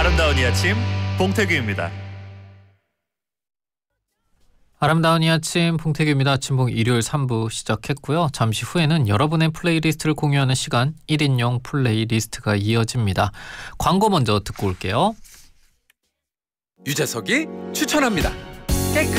아름다운 이 아침 봉태규입니다. 아름다운 이 아침 봉태규입니다. 아침봉 일요일 3부 시작했고요. 잠시 후에는 여러분의 플레이리스트를 공유하는 시간 1인용 플레이리스트가 이어집니다. 광고 먼저 듣고 올게요. 유재석이 추천합니다. 깨끗